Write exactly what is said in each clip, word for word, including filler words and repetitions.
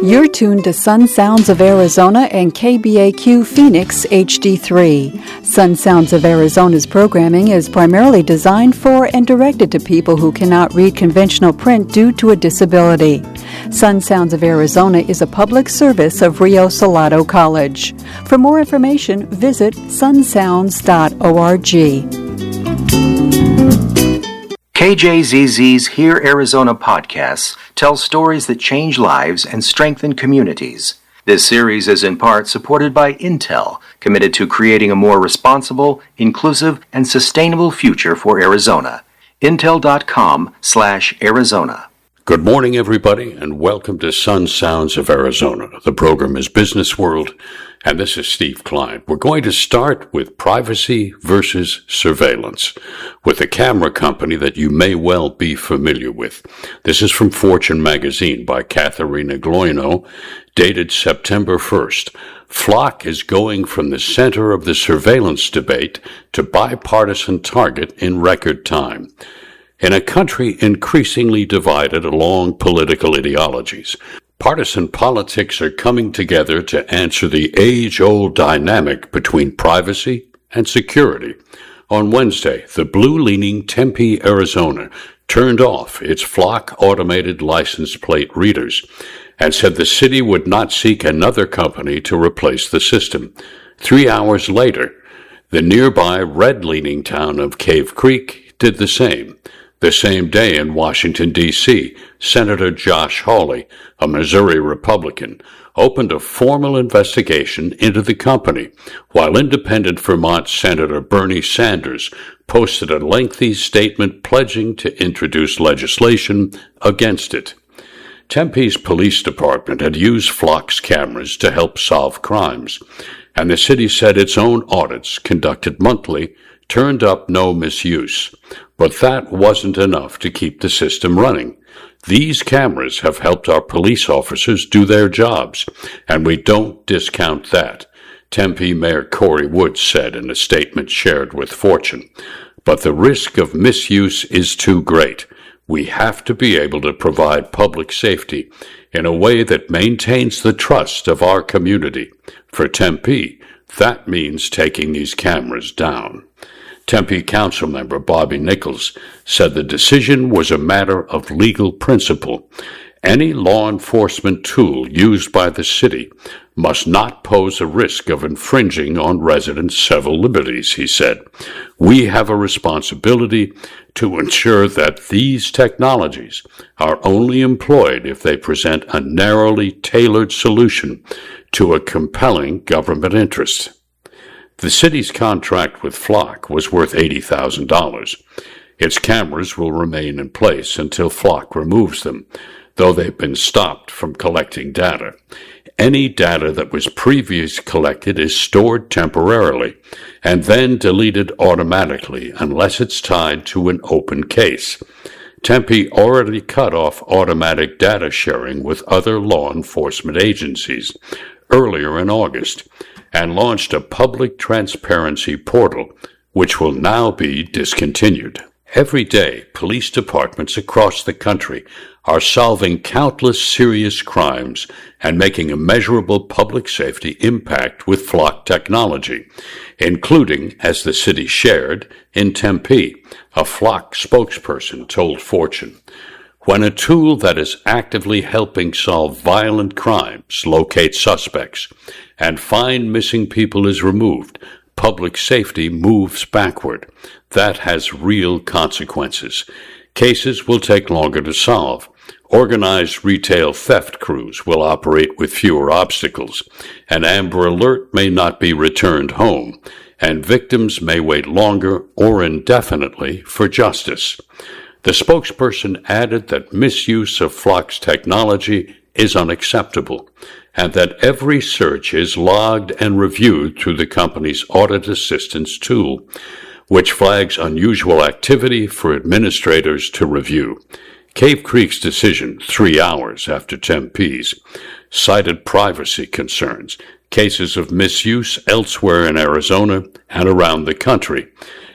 You're tuned to Sun Sounds of Arizona and K B A Q Phoenix H D three. Sun Sounds of Arizona's programming is primarily designed for and directed to people who cannot read conventional print due to a disability. Sun Sounds of Arizona is a public service of Rio Salado College. For more information, visit sun sounds dot org. K J Z Z's Hear Arizona podcasts tell stories that change lives and strengthen communities. This series is in part supported by Intel, committed to creating a more responsible, inclusive, and sustainable future for Arizona. Intel.com slash Arizona. Good morning, everybody, and welcome to Sun Sounds of Arizona. The program is Business World, and this is Steve Klein. We're going to start with privacy versus surveillance with a camera company that you may well be familiar with. This is from Fortune magazine by Katharina Gloino, dated September first. Flock is going from the center of the surveillance debate to bipartisan target in record time. In a country increasingly divided along political ideologies, partisan politics are coming together to answer the age-old dynamic between privacy and security. On Wednesday, the blue-leaning Tempe, Arizona, turned off its Flock automated license plate readers and said the city would not seek another company to replace the system. Three hours later, the nearby red-leaning town of Cave Creek did the same. The same day in Washington, D C, Senator Josh Hawley, a Missouri Republican, opened a formal investigation into the company, while independent Vermont Senator Bernie Sanders posted a lengthy statement pledging to introduce legislation against it. Tempe's police department had used Flock's cameras to help solve crimes, and the city said its own audits, conducted monthly, turned up no misuse. But that wasn't enough to keep the system running. These cameras have helped our police officers do their jobs, and we don't discount that, Tempe Mayor Corey Woods said in a statement shared with Fortune. But the risk of misuse is too great. We have to be able to provide public safety in a way that maintains the trust of our community. For Tempe, that means taking these cameras down. Tempe Council member Bobby Nichols said the decision was a matter of legal principle. Any law enforcement tool used by the city must not pose a risk of infringing on residents' civil liberties, he said. We have a responsibility to ensure that these technologies are only employed if they present a narrowly tailored solution to a compelling government interest. The city's contract with Flock was worth eighty thousand dollars. Its cameras will remain in place until Flock removes them, though they've been stopped from collecting data. Any data that was previously collected is stored temporarily and then deleted automatically unless it's tied to an open case. Tempe already cut off automatic data sharing with other law enforcement agencies earlier in August, and launched a public transparency portal, which will now be discontinued. Every day, police departments across the country are solving countless serious crimes and making a measurable public safety impact with Flock technology, including, as the city shared, in Tempe, a Flock spokesperson told Fortune. When a tool that is actively helping solve violent crimes, locate suspects, and find missing people is removed, public safety moves backward. That has real consequences. Cases will take longer to solve. Organized retail theft crews will operate with fewer obstacles. An Amber Alert may not be returned home, and victims may wait longer or indefinitely for justice. The spokesperson added that misuse of Flock's technology is unacceptable, and that every search is logged and reviewed through the company's audit assistance tool, which flags unusual activity for administrators to review. Cave Creek's decision, three hours after Tempe's, cited privacy concerns, cases of misuse elsewhere in Arizona and around the country,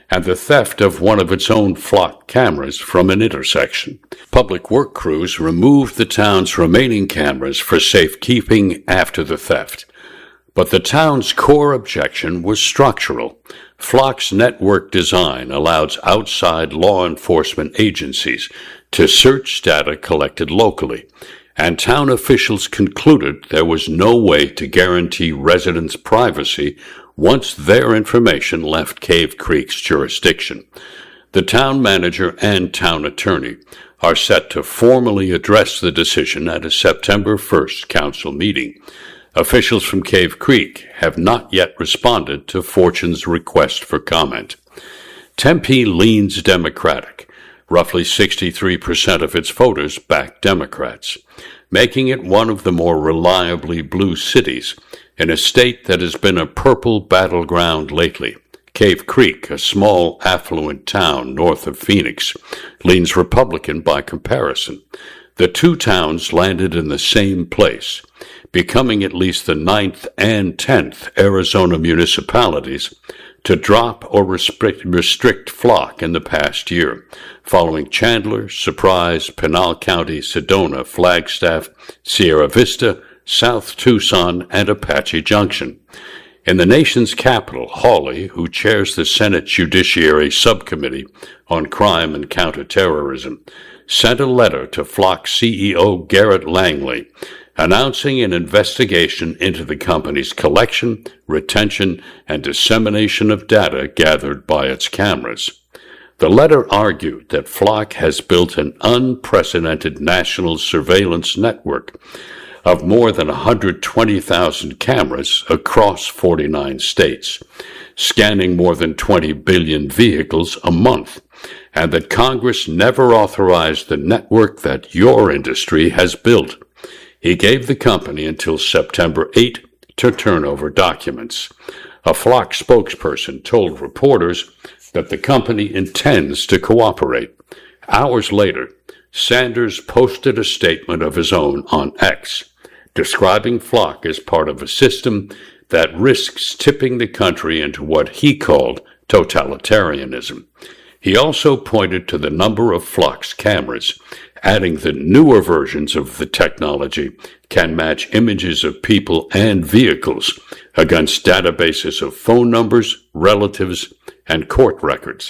and the theft of one of its own flock cameras from an intersection. Public work crews removed the town's remaining cameras for safekeeping after the theft. But the town's core objection was structural. Flock's network design allows outside law enforcement agencies to search data collected locally, and town officials concluded there was no way to guarantee residents' privacy once their information left Cave Creek's jurisdiction. The town manager and town attorney are set to formally address the decision at a September first council meeting. Officials from Cave Creek have not yet responded to Fortune's request for comment. Tempe leans Democratic. Roughly sixty-three percent of its voters back Democrats, making it one of the more reliably blue cities in a state that has been a purple battleground lately. Cave Creek, a small, affluent town north of Phoenix, leans Republican by comparison. The two towns landed in the same place, becoming at least the ninth and tenth Arizona municipalities to drop or restrict, restrict flock in the past year, following Chandler, Surprise, Pinal County, Sedona, Flagstaff, Sierra Vista, South Tucson, and Apache Junction. In the nation's capital, Hawley, who chairs the Senate Judiciary Subcommittee on Crime and Counterterrorism, sent a letter to Flock C E O Garrett Langley announcing an investigation into the company's collection, retention, and dissemination of data gathered by its cameras. The letter argued that Flock has built an unprecedented national surveillance network of more than one hundred twenty thousand cameras across forty-nine states, scanning more than twenty billion vehicles a month, and that Congress never authorized the network that your industry has built. He gave the company until September eighth to turn over documents. A Flock spokesperson told reporters that the company intends to cooperate. Hours later, Sanders posted a statement of his own on X, describing Flock as part of a system that risks tipping the country into what he called totalitarianism. He also pointed to the number of Flock's cameras, adding that newer versions of the technology can match images of people and vehicles against databases of phone numbers, relatives, and court records.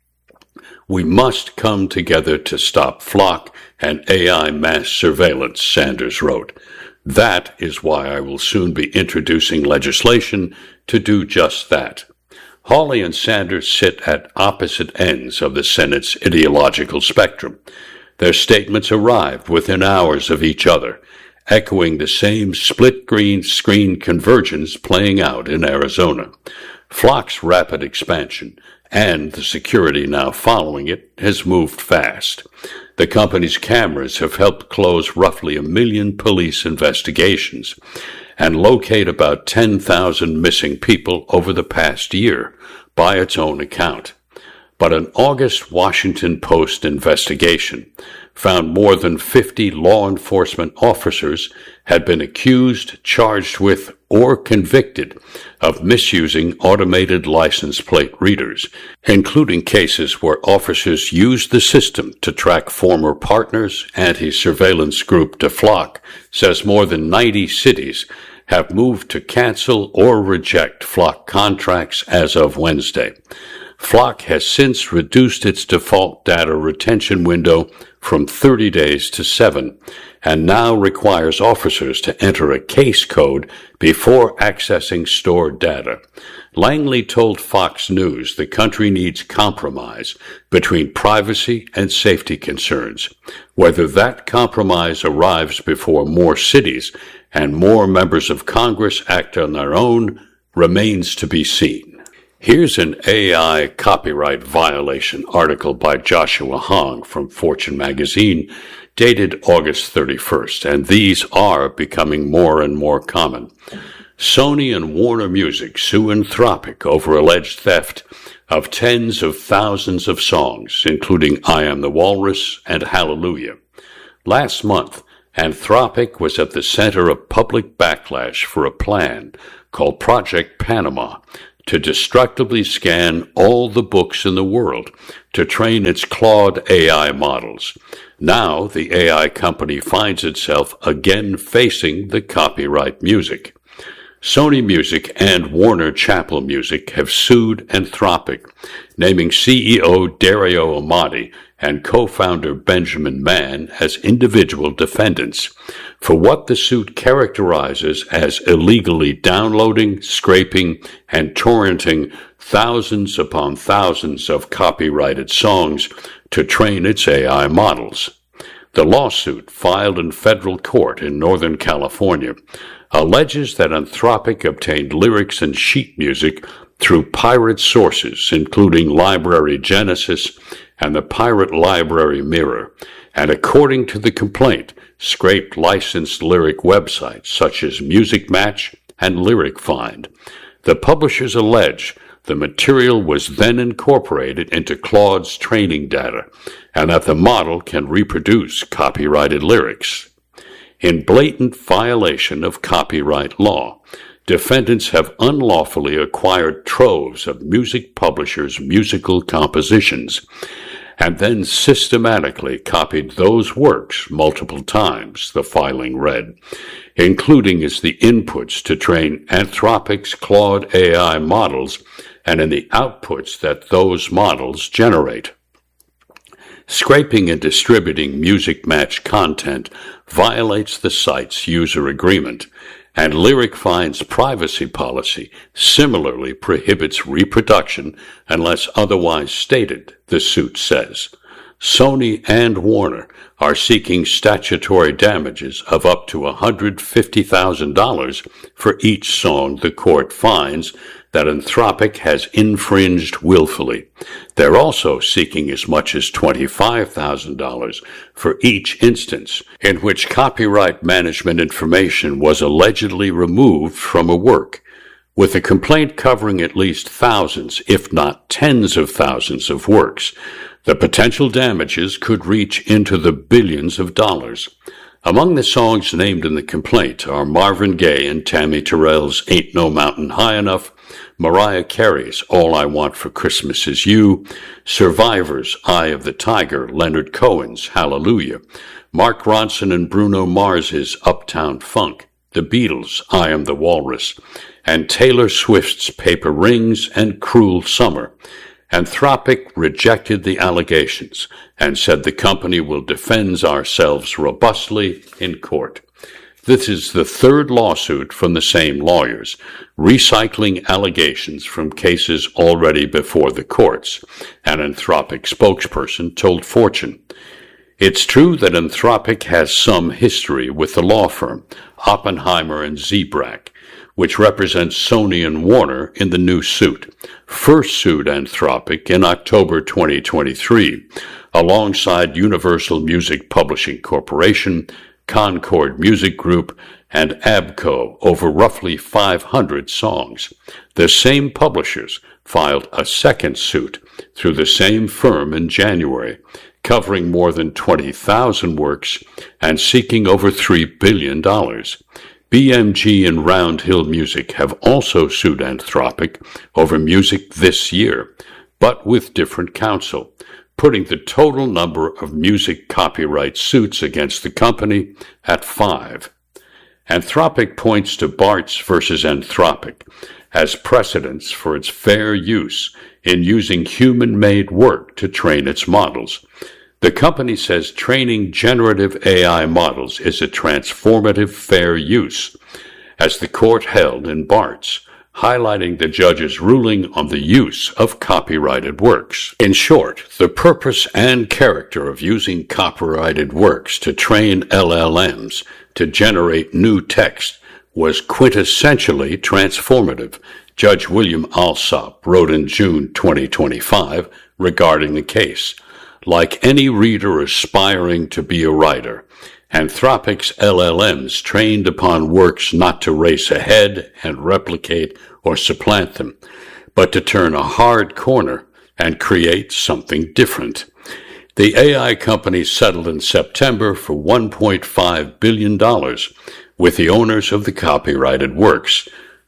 We must come together to stop Flock and A I mass surveillance, Sanders wrote. That is why I will soon be introducing legislation to do just that. Hawley and Sanders sit at opposite ends of the Senate's ideological spectrum. Their statements arrived within hours of each other, echoing the same split-screen screen convergence playing out in Arizona. Flock's rapid expansion and the security now following it has moved fast. The company's cameras have helped close roughly a million police investigations and locate about ten thousand missing people over the past year, by its own account. But an August Washington Post investigation found more than fifty law enforcement officers had been accused, charged with, or convicted of misusing automated license plate readers, including cases where officers used the system to track former partners. Anti-surveillance group DeFlock says more than ninety cities have moved to cancel or reject Flock contracts as of Wednesday. Flock has since reduced its default data retention window from thirty days to seven, and now requires officers to enter a case code before accessing stored data. Langley told Fox News the country needs compromise between privacy and safety concerns. Whether that compromise arrives before more cities and more members of Congress act on their own remains to be seen. Here's an A I copyright violation article by Joshua Hong from Fortune magazine, dated August thirty-first, and these are becoming more and more common. Sony and Warner Music sue Anthropic over alleged theft of tens of thousands of songs, including I Am the Walrus and Hallelujah. Last month, Anthropic was at the center of public backlash for a plan called Project Panama to destructively scan all the books in the world to train its Claude A I models. Now the A I company finds itself again facing the copyright music. Sony Music and Warner Chappell Music have sued Anthropic, naming C E O Dario Amati and co-founder Benjamin Mann as individual defendants for what the suit characterizes as illegally downloading, scraping, and torrenting thousands upon thousands of copyrighted songs to train its A I models. The lawsuit, filed in federal court in Northern California, alleges that Anthropic obtained lyrics and sheet music through pirate sources, including Library Genesis and the Pirate Library Mirror, and according to the complaint, scraped licensed lyric websites such as Music Match and Lyric Find. The publishers allege the material was then incorporated into Claude's training data, and that the model can reproduce copyrighted lyrics. In blatant violation of copyright law, defendants have unlawfully acquired troves of music publishers' musical compositions, and then systematically copied those works multiple times, the filing read, including as the inputs to train Anthropic's Claude A I models and in the outputs that those models generate. Scraping and distributing Music Match content violates the site's user agreement, and Lyric Find's privacy policy similarly prohibits reproduction unless otherwise stated, the suit says. Sony and Warner are seeking statutory damages of up to one hundred fifty thousand dollars for each song the court finds that Anthropic has infringed willfully. They're also seeking as much as twenty-five thousand dollars for each instance in which copyright management information was allegedly removed from a work, with a complaint covering at least thousands, if not tens of thousands of works. The potential damages could reach into the billions of dollars. Among the songs named in the complaint are Marvin Gaye and Tammy Terrell's Ain't No Mountain High Enough, Mariah Carey's All I Want for Christmas Is You, Survivor's Eye of the Tiger, Leonard Cohen's Hallelujah, Mark Ronson and Bruno Mars's Uptown Funk, The Beatles' I Am the Walrus, and Taylor Swift's Paper Rings and Cruel Summer. Anthropic rejected the allegations and said the company will defend ourselves robustly in court. This is the third lawsuit from the same lawyers, recycling allegations from cases already before the courts, an Anthropic spokesperson told Fortune. It's true that Anthropic has some history with the law firm, Oppenheimer and Zebrack, which represents Sony and Warner in the new suit, first sued Anthropic in October twenty twenty-three, alongside Universal Music Publishing Corporation, Concord Music Group, and ABKCO over roughly five hundred songs. The same publishers filed a second suit through the same firm in January, covering more than twenty thousand works and seeking over three billion dollars. B M G and Round Hill Music have also sued Anthropic over music this year, but with different counsel, putting the total number of music copyright suits against the company at five. Anthropic points to Bartz versus Anthropic as precedents for its fair use in using human-made work to train its models. The company says training generative A I models is a transformative fair use, as the court held in Bartz, highlighting the judge's ruling on the use of copyrighted works. In short, the purpose and character of using copyrighted works to train L L Ms to generate new text was quintessentially transformative, Judge William Alsop wrote in June twenty twenty-five regarding the case. Like any reader aspiring to be a writer, Anthropic's L L Ms trained upon works not to race ahead and replicate or supplant them, but to turn a hard corner and create something different. The A I company settled in September for one point five billion dollars with the owners of the copyrighted works,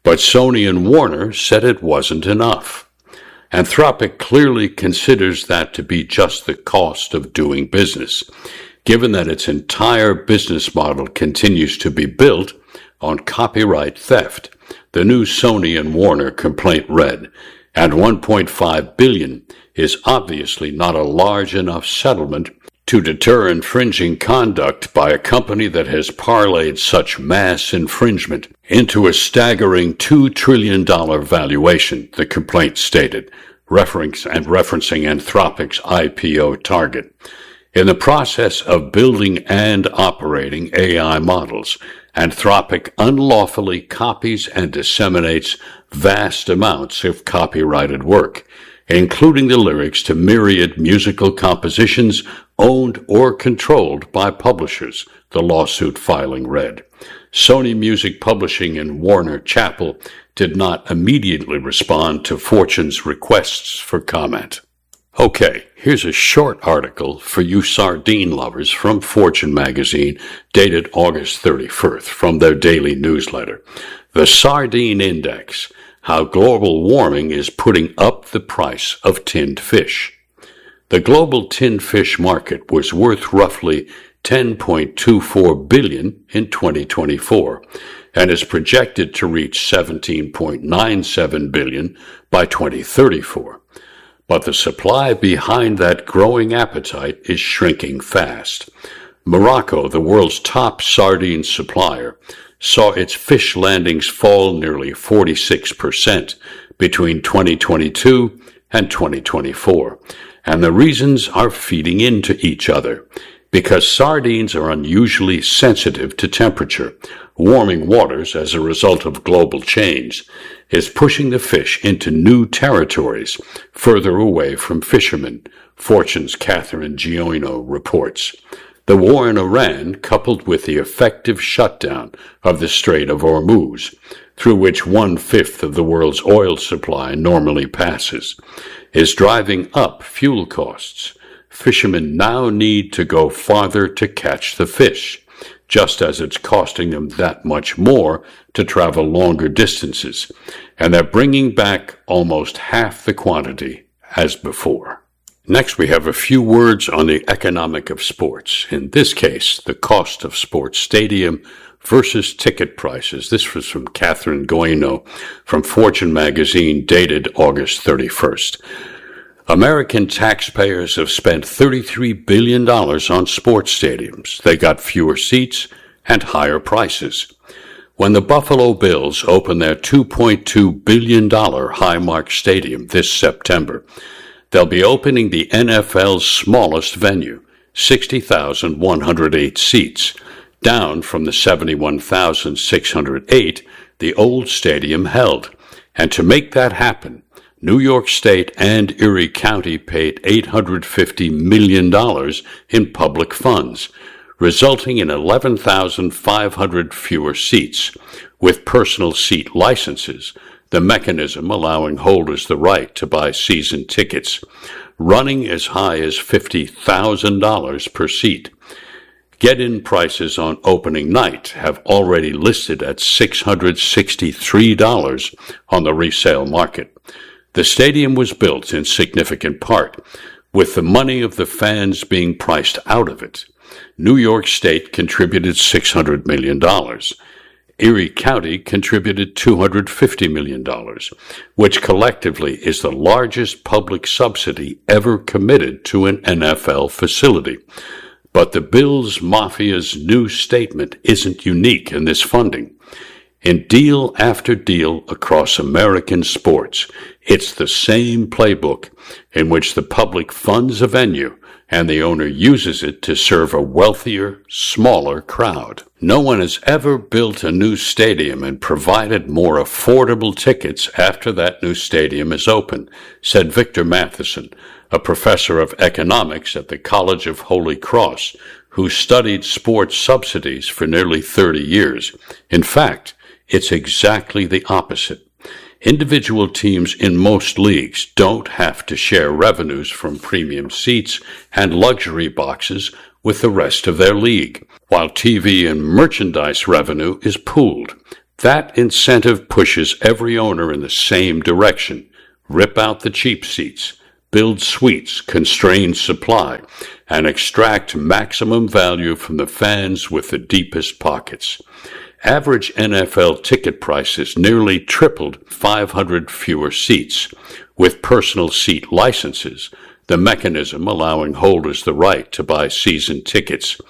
But Sony and Warner said it wasn't enough. Anthropic clearly considers that to be just the cost of doing business, given that its entire business model continues to be built on copyright theft. The new Sony and Warner complaint read, and one point five billion dollars is obviously not a large enough settlement to deter infringing conduct by a company that has parlayed such mass infringement into a staggering two trillion dollars valuation, the complaint stated, reference and referencing Anthropic's I P O target. In the process of building and operating A I models, Anthropic unlawfully copies and disseminates vast amounts of copyrighted work, including the lyrics to myriad musical compositions owned or controlled by publishers, the lawsuit filing read. Sony Music Publishing and Warner Chappell did not immediately respond to Fortune's requests for comment. Okay, here's a short article for you sardine lovers from Fortune magazine, dated August thirty-first, from their daily newsletter. The Sardine Index, how global warming is putting up the price of tinned fish. The global tinned fish market was worth roughly ten point two four billion dollars in twenty twenty-four and is projected to reach seventeen point nine seven billion dollars by twenty thirty-four. But the supply behind that growing appetite is shrinking fast. Morocco, the world's top sardine supplier, saw its fish landings fall nearly forty-six percent between twenty twenty-two and twenty twenty-four. And the reasons are feeding into each other. Because sardines are unusually sensitive to temperature, warming waters as a result of global change is pushing the fish into new territories further away from fishermen, Fortune's Catherine Gioino reports. The war in Iran, coupled with the effective shutdown of the Strait of Hormuz, through which one-fifth of the world's oil supply normally passes, is driving up fuel costs. Fishermen now need to go farther to catch the fish, just as it's costing them that much more to travel longer distances, and they're bringing back almost half the quantity as before. Next, we have a few words on the economic of sports. In this case, the cost of sports stadium versus ticket prices. This was from Catherine Gioino from Fortune magazine, dated August thirty-first. American taxpayers have spent thirty-three billion dollars on sports stadiums. They got fewer seats and higher prices. When the Buffalo Bills open their two point two billion dollars Highmark Stadium this September, they'll be opening the N F L's smallest venue, sixty thousand one hundred eight seats, down from the seventy-one thousand six hundred eight the old stadium held. And to make that happen, New York State and Erie County paid eight hundred fifty million dollars in public funds, resulting in eleven thousand five hundred fewer seats, with personal seat licenses, the mechanism allowing holders the right to buy season tickets, running as high as fifty thousand dollars per seat. Get-in prices on opening night have already listed at six hundred sixty-three dollars on the resale market. The stadium was built in significant part with the money of the fans being priced out of it. New York State contributed six hundred million dollars. Erie County contributed two hundred fifty million dollars, which collectively is the largest public subsidy ever committed to an N F L facility. But the Bills Mafia's new statement isn't unique in this funding. In deal after deal across American sports, it's the same playbook in which the public funds a venue and the owner uses it to serve a wealthier, smaller crowd. No one has ever built a new stadium and provided more affordable tickets after that new stadium is open, said Victor Matheson, a professor of economics at the College of Holy Cross, who studied sports subsidies for nearly thirty years. In fact, it's exactly the opposite. Individual teams in most leagues don't have to share revenues from premium seats and luxury boxes with the rest of their league, while T V and merchandise revenue is pooled. That incentive pushes every owner in the same direction. Rip out the cheap seats, build suites, constrain supply, and extract maximum value from the fans with the deepest pockets. Average N F L ticket prices nearly tripled, five hundred fewer seats. With personal seat licenses, the mechanism allowing holders the right to buy season tickets